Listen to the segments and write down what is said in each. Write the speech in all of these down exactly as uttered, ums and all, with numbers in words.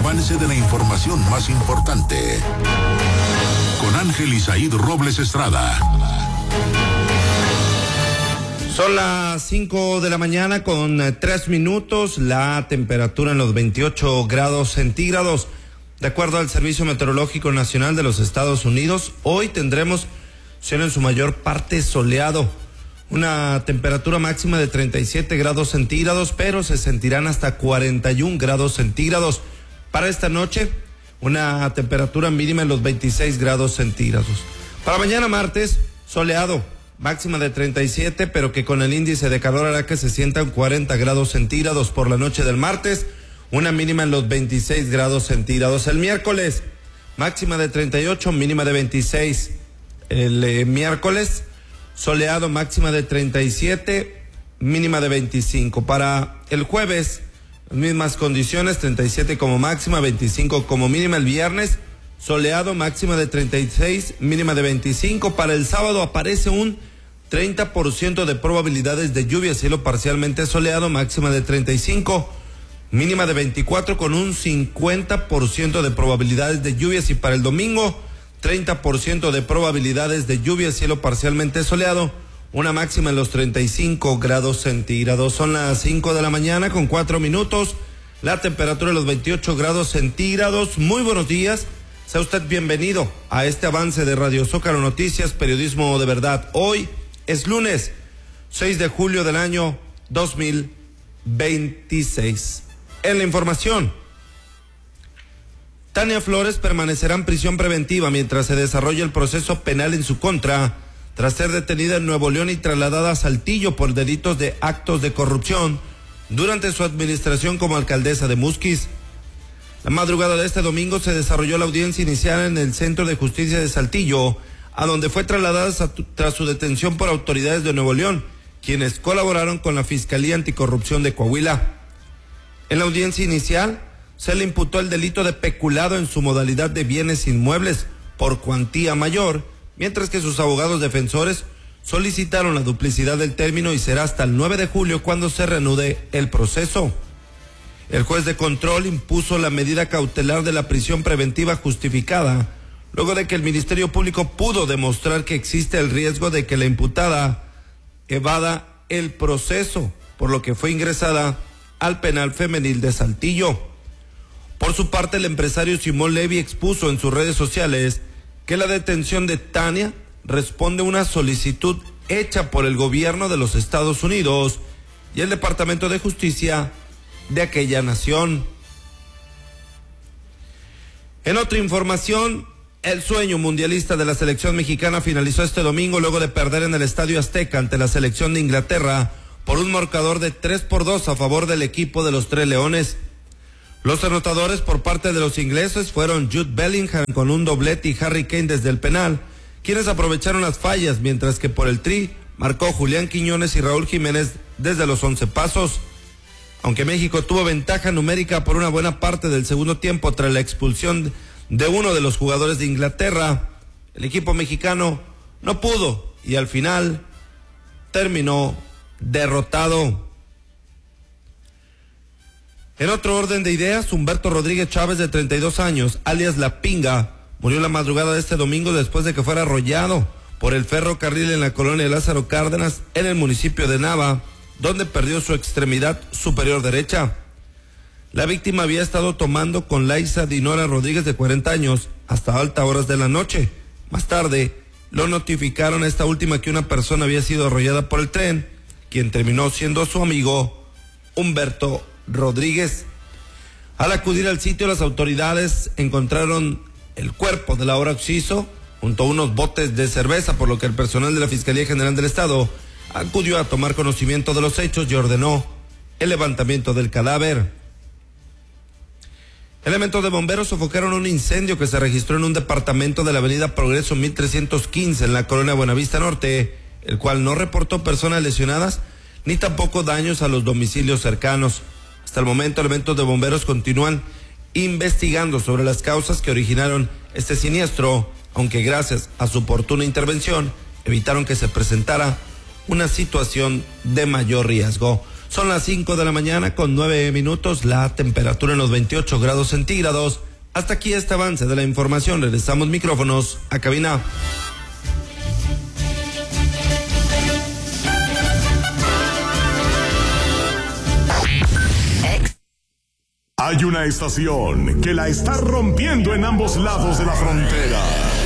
avance de la información más importante. Con Ángel Isaíd Robles Estrada. Son las cinco de la mañana con tres minutos, la temperatura en los veintiocho grados centígrados. De acuerdo al Servicio Meteorológico Nacional de los Estados Unidos, hoy tendremos cielo en su mayor parte soleado. Una temperatura máxima de treinta y siete grados centígrados, pero se sentirán hasta cuarenta y un grados centígrados. Para esta noche, una temperatura mínima en los veintiséis grados centígrados. Para mañana martes, soleado, máxima de treinta y siete, pero que con el índice de calor hará que se sientan cuarenta grados centígrados por la noche del martes, una mínima en los veintiséis grados centígrados. El miércoles, máxima de treinta y ocho, mínima de veintiséis. El eh, miércoles, soleado, máxima de treinta y siete, mínima de veinticinco. Para el jueves, las mismas condiciones, treinta y siete como máxima, veinticinco como mínima. El viernes, soleado, máxima de treinta y seis, mínima de veinticinco. Para el sábado aparece un treinta por ciento de probabilidades de lluvia, cielo parcialmente soleado, máxima de treinta y cinco, mínima de veinticuatro, con un cincuenta por ciento de probabilidades de lluvias. Y para el domingo, treinta por ciento de probabilidades de lluvia, cielo parcialmente soleado, una máxima en los treinta y cinco grados centígrados. Son las cinco de la mañana con cuatro minutos, la temperatura de los veintiocho grados centígrados. Muy buenos días, sea usted bienvenido a este avance de Radio Zócalo Noticias, periodismo de verdad. Hoy es lunes seis de julio del año dos mil veintiséis. En la información, Tania Flores permanecerá en prisión preventiva mientras se desarrolla el proceso penal en su contra, tras ser detenida en Nuevo León y trasladada a Saltillo por delitos de actos de corrupción durante su administración como alcaldesa de Musquis. La madrugada de este domingo se desarrolló la audiencia inicial en el Centro de Justicia de Saltillo, a donde fue trasladada tras su detención por autoridades de Nuevo León, quienes colaboraron con la Fiscalía Anticorrupción de Coahuila. En la audiencia inicial, se le imputó el delito de peculado en su modalidad de bienes inmuebles por cuantía mayor, mientras que sus abogados defensores solicitaron la duplicidad del término y será hasta el nueve de julio cuando se reanude el proceso. El juez de control impuso la medida cautelar de la prisión preventiva justificada, luego de que el Ministerio Público pudo demostrar que existe el riesgo de que la imputada evada el proceso, por lo que fue ingresada al penal femenil de Saltillo. Por su parte, el empresario Simón Levy expuso en sus redes sociales que la detención de Tania responde a una solicitud hecha por el gobierno de los Estados Unidos y el Departamento de Justicia de aquella nación. En otra información, el sueño mundialista de la selección mexicana finalizó este domingo luego de perder en el Estadio Azteca ante la selección de Inglaterra por un marcador de tres por dos a favor del equipo de los Tres Leones. Los anotadores por parte de los ingleses fueron Jude Bellingham con un doblete y Harry Kane desde el penal, quienes aprovecharon las fallas, mientras que por el tri marcó Julián Quiñones y Raúl Jiménez desde los once pasos. Aunque México tuvo ventaja numérica por una buena parte del segundo tiempo tras la expulsión de uno de los jugadores de Inglaterra, el equipo mexicano no pudo y al final terminó derrotado. En otro orden de ideas, Humberto Rodríguez Chávez, de treinta y dos años, alias La Pinga, murió la madrugada de este domingo después de que fuera arrollado por el ferrocarril en la colonia de Lázaro Cárdenas, en el municipio de Nava, donde perdió su extremidad superior derecha. La víctima había estado tomando con Laisa Dinora Rodríguez, de cuarenta años, hasta altas horas de la noche. Más tarde, lo notificaron a esta última que una persona había sido arrollada por el tren, quien terminó siendo su amigo Humberto Rodríguez. Al acudir al sitio, las autoridades encontraron el cuerpo del ahora occiso junto a unos botes de cerveza, por lo que el personal de la Fiscalía General del Estado acudió a tomar conocimiento de los hechos y ordenó el levantamiento del cadáver. Elementos de bomberos sofocaron un incendio que se registró en un departamento de la avenida Progreso mil trescientos quince en la colonia Buenavista Norte, el cual no reportó personas lesionadas ni tampoco daños a los domicilios cercanos. Hasta el momento, elementos de bomberos continúan investigando sobre las causas que originaron este siniestro, aunque gracias a su oportuna intervención evitaron que se presentara una situación de mayor riesgo. Son las cinco de la mañana con nueve minutos, la temperatura en los veintiocho grados centígrados. Hasta aquí este avance de la información. Regresamos micrófonos a cabina. Hay una estación que la está rompiendo en ambos lados de la frontera.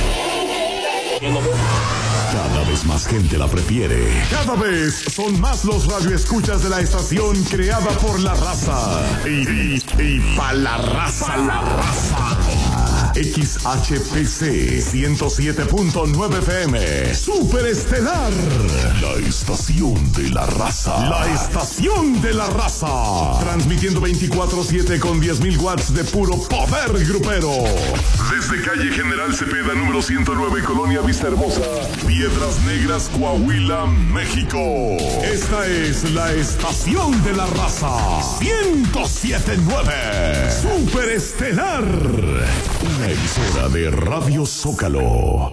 Cada vez más gente la prefiere. Cada vez son más los radioescuchas de la estación creada por la raza. Y, y, y pa' la raza, la raza. X H P C ciento siete punto nueve F M. Super Estelar. La estación de la raza. La estación de la raza. Transmitiendo veinticuatro siete con diez mil watts de puro poder grupero. Desde calle General Cepeda, número ciento nueve, Colonia Vista Hermosa, Piedras Negras, Coahuila, México. Esta es la estación de la raza. ciento siete punto nueve. Super Estelar. Una emisora de Radio Zócalo.